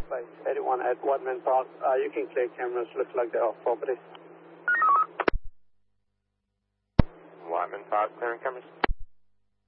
Flight 81 at Wadman Park. You can clear cameras, looks like they're off property. Wadman Park, clearing cameras.